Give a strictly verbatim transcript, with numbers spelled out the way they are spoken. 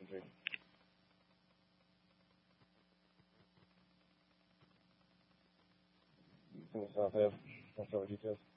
infantry. In the South Ave. That's all the details.